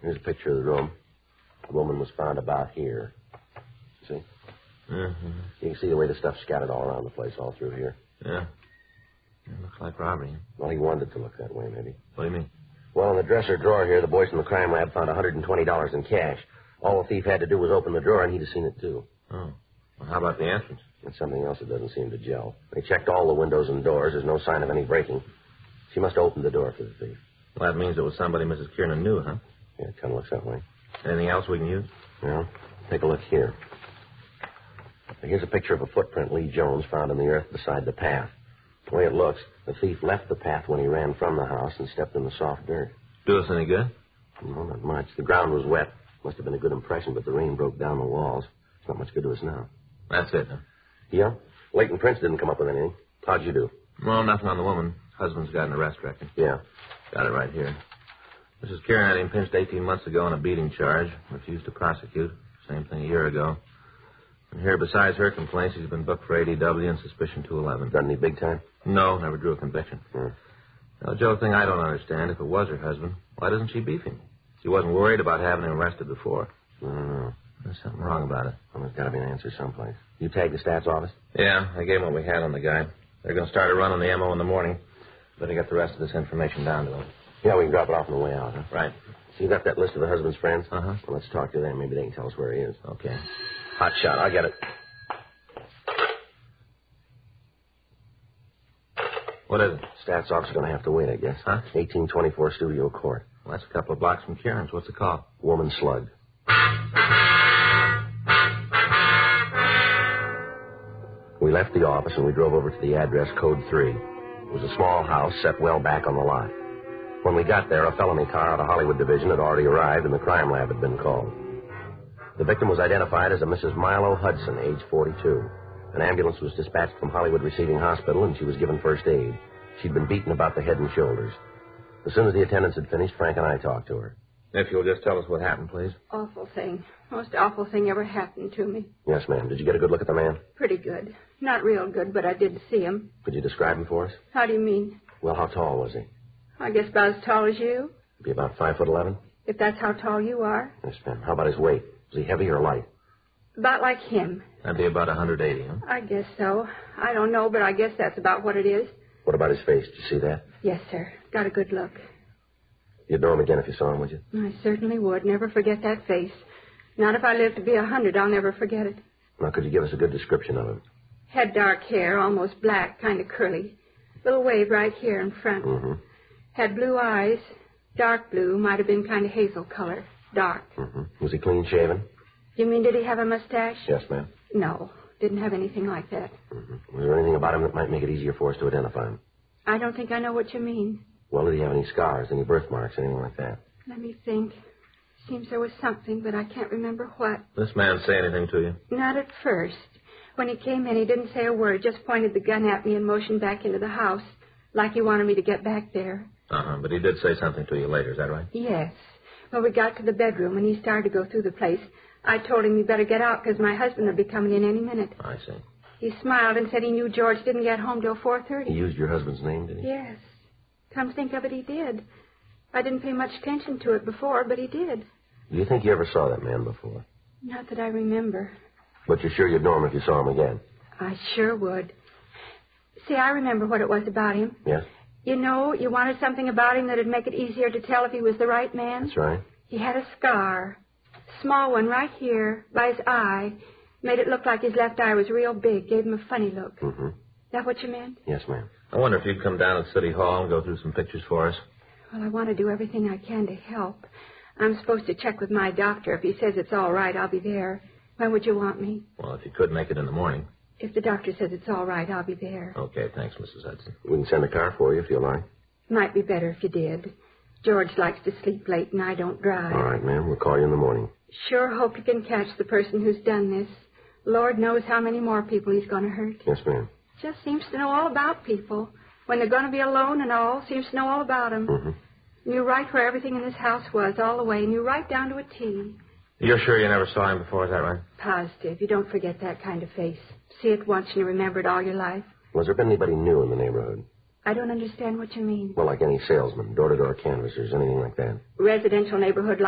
Here's a picture of the room. The woman was found about here. See? Mm-hmm. You can see the way the stuff's scattered all around the place, all through here. Yeah. It looks like robbery. Well, he wanted it to look that way, maybe. What do you mean? Well, in the dresser drawer here, the boys from the crime lab found $120 in cash. All the thief had to do was open the drawer, and he'd have seen it, too. Oh. Well, how about the entrance? That's something else that doesn't seem to gel. They checked all the windows and doors. There's no sign of any breaking. She must have opened the door for the thief. Well, that means it was somebody Mrs. Kiernan knew, huh? Yeah, it kind of looks that way. Anything else we can use? Well, take a look here. Here's a picture of a footprint Lee Jones found in the earth beside the path. The way it looks, the thief left the path when he ran from the house and stepped in the soft dirt. Do us any good? No, not much. The ground was wet. Must have been a good impression, but the rain broke down the walls. It's not much good to us now. That's it, huh? Yeah? Leighton Prince didn't come up with anything. How'd you do? Well, nothing on the woman. Husband's got an arrest record. Yeah. Got it right here. Mrs. Kieran had him pinched 18 months ago on a beating charge. Refused to prosecute. Same thing a year ago. And here, besides her complaints, he's been booked for ADW and suspicion 211. Done any big time? No, never drew a conviction. Now, Joe, the thing I don't understand, if it was her husband, why doesn't she beef him? She wasn't worried about having him arrested before. I don't know. There's something wrong about it. Well, there's got to be an answer someplace. You tagged the stats office? Yeah, I gave him what we had on the guy. They're going to start a run on the MO in the morning. Better get the rest of this information down to him. Yeah, we can drop it off on the way out, huh? Right. So you got that list of the husband's friends? Uh-huh. Well, let's talk to them. Maybe they can tell us where he is. Okay. Hot shot. I'll get it. What is it? Stats office is going to have to wait, I guess. Huh? 1824 Studio Court. Well, that's a couple of blocks from Kieran's. What's it called? Woman slug. We left the office and we drove over to the address code 3. It was a small house set well back on the lot. When we got there, a felony car out of Hollywood Division had already arrived and the crime lab had been called. The victim was identified as a Mrs. Milo Hudson, age 42. An ambulance was dispatched from Hollywood Receiving Hospital and she was given first aid. She'd been beaten about the head and shoulders. As soon as the attendants had finished, Frank and I talked to her. If you'll just tell us what happened, please. Awful thing. Most awful thing ever happened to me. Yes, ma'am. Did you get a good look at the man? Pretty good. Not real good, but I did see him. Could you describe him for us? How do you mean? Well, how tall was he? I guess about as tall as you. Be about 5'11". If that's how tall you are. Yes, ma'am. How about his weight? Was he heavy or light? About like him. That'd be about 180, huh? I guess so. I don't know, but I guess that's about what it is. What about his face? Did you see that? Yes, sir. Got a good look. You'd know him again if you saw him, would you? I certainly would. Never forget that face. Not if I live to be 100, I'll never forget it. Now, could you give us a good description of him? Had dark hair, almost black, kind of curly. Little wave right here in front. Mm-hmm. Had blue eyes. Dark blue, might have been kind of hazel color. Dark. Mm-hmm. Was he clean shaven? You mean did he have a mustache? Yes, ma'am. No, didn't have anything like that. Mm-hmm. Was there anything about him that might make it easier for us to identify him? I don't think I know what you mean. Well, did he have any scars, any birthmarks, anything like that? Let me think. Seems there was something, but I can't remember what. This man say anything to you? Not at first. When he came in, he didn't say a word, just pointed the gun at me and motioned back into the house, like he wanted me to get back there. Uh-huh, but he did say something to you later, is that right? Yes. When we got to the bedroom and he started to go through the place, I told him he better get out because my husband would be coming in any minute. I see. He smiled and said he knew George didn't get home till 4:30. He used your husband's name, did he? Yes. Come to think of it, he did. I didn't pay much attention to it before, but he did. Do you think you ever saw that man before? Not that I remember. But you're sure you'd know him if you saw him again? I sure would. See, I remember what it was about him. Yes? You know, you wanted something about him that'd make it easier to tell if he was the right man. That's right. He had a scar. Small one right here, by his eye. Made it look like his left eye was real big. Gave him a funny look. Mm-hmm. That what you meant? Yes, ma'am. I wonder if you'd come down to City Hall and go through some pictures for us. Well, I want to do everything I can to help. I'm supposed to check with my doctor. If he says it's all right, I'll be there. When would you want me? Well, if you could make it in the morning. If the doctor says it's all right, I'll be there. Okay, thanks, Mrs. Hudson. We can send a car for you if you like. Might be better if you did. George likes to sleep late and I don't drive. All right, ma'am. We'll call you in the morning. Sure hope you can catch the person who's done this. Lord knows how many more people he's going to hurt. Yes, ma'am. Just seems to know all about people. When they're going to be alone and all, seems to know all about them. Mm-hmm. Knew right where everything in this house was, all the way. Knew right down to a T. You're sure you never saw him before, is that right? Positive. You don't forget that kind of face. See it once and you remember it all your life. Was there been anybody new in the neighborhood? I don't understand what you mean. Well, like any salesman, door-to-door canvassers, anything like that? Residential neighborhood